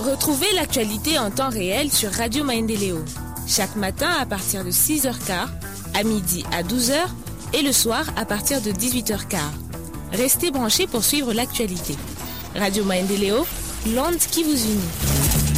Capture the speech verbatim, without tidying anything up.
Retrouvez l'actualité en temps réel sur Radio Maendeleo. Chaque matin à partir de six heures quinze, à midi à douze heures et le soir à partir de dix-huit heures quinze. Restez branchés pour suivre l'actualité. Radio Maendeleo, l'onde qui vous unit.